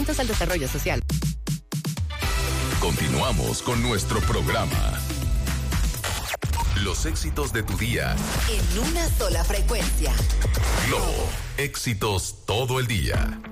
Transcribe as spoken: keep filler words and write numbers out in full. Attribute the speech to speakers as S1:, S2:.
S1: al desarrollo social.
S2: Continuamos con nuestro programa. Los éxitos de tu día.
S3: En una sola frecuencia.
S2: Globo. Éxitos todo el día.